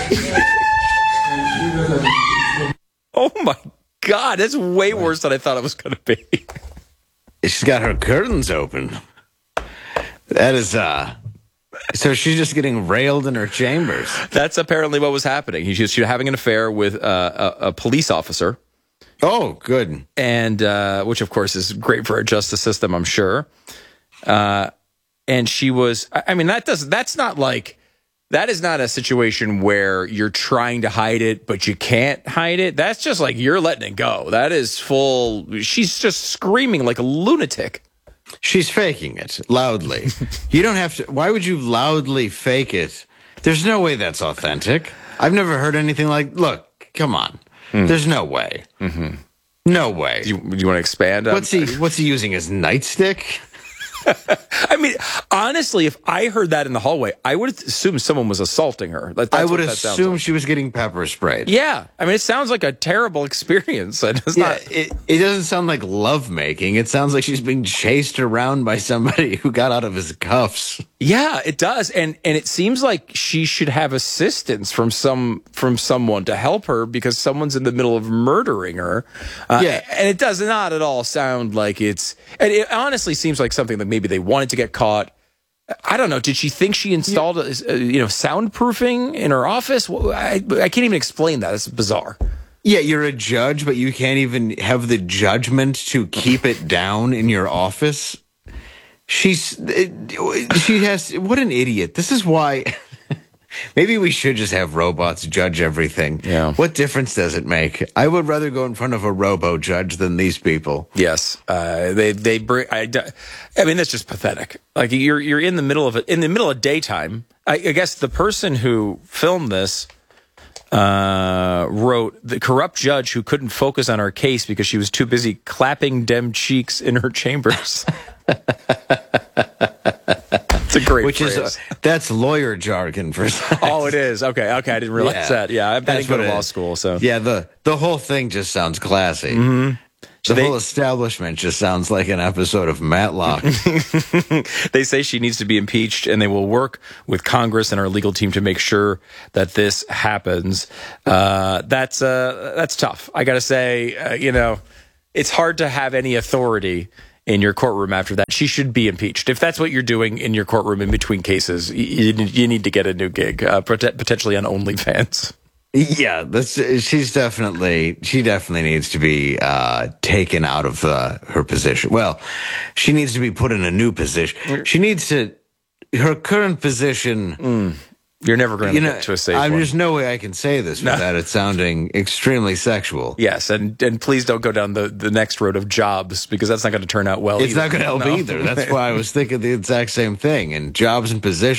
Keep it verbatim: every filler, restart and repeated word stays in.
Oh my God, that's way worse than I thought it was going to be. She's got her curtains open. That is, uh, so she's just getting railed in her chambers. That's apparently what was happening. She was, she was having an affair with uh, a, a police officer. Oh, good. And, uh, which of course is great for our justice system, I'm sure. Uh, and she was, I mean, that does, that's not like, that is not a situation where you're trying to hide it, but you can't hide it. That's just like you're letting it go. That is full. She's just screaming like a lunatic. She's faking it loudly. You don't have to. Why would you loudly fake it? There's no way that's authentic. I've never heard anything like, look, come on. Mm. There's no way. Mm-hmm. No way. Do you, do you want to expand on What's he, what's he using, his nightstick? I mean, honestly, if I heard that in the hallway, I would assume someone was assaulting her. Like, I would assume like. she was getting pepper sprayed. Yeah. I mean, it sounds like a terrible experience. It's yeah, not... it, it doesn't sound like lovemaking. It sounds like she's being chased around by somebody who got out of his cuffs. Yeah, it does. And and it seems like she should have assistance from some from someone to help her because someone's in the middle of murdering her. Uh, yeah. And it does not at all sound like it's... And it honestly seems like something that maybe they wanted to get caught. I don't know. Did she think she installed, yeah. a, you know, soundproofing in her office? I, I can't even explain that. It's bizarre. Yeah, you're a judge, but you can't even have the judgment to keep it down in your office. She's, she has, what an idiot. This is why, maybe we should just have robots judge everything. Yeah. What difference does it make? I would rather go in front of a robo judge than these people. Yes. Uh, they, they bring, I, I mean, that's just pathetic. Like you're, you're in the middle of it, in the middle of daytime. I, I guess the person who filmed this, uh, wrote the corrupt judge who couldn't focus on her case because she was too busy clapping dem cheeks in her chambers. It's a great Which phrase. is uh, that's lawyer jargon for that. Oh, it is. Okay, okay. I didn't realize yeah. that. Yeah, I didn't go to law school, so yeah. The the whole thing just sounds classy. Mm-hmm. The they, whole establishment just sounds like an episode of Matlock. They say she needs to be impeached, and they will work with Congress and our legal team to make sure that this happens. Uh, that's uh, that's tough. I got to say, uh, you know, it's hard to have any authority in your courtroom after that. She should be impeached. If that's what you're doing in your courtroom in between cases, you, you need to get a new gig, uh, potentially on OnlyFans. Yeah, that's, she's definitely, she definitely needs to be uh, taken out of uh, her position. Well, she needs to be put in a new position. She needs to, her current position... Mm. You're never going to get to a safe I, one. There's no way I can say this No. without it sounding extremely sexual. Yes, and and please don't go down the, the next road of jobs, because that's not going to turn out well It's either. not going to help No. either. That's why I was thinking the exact same thing. And jobs and positions.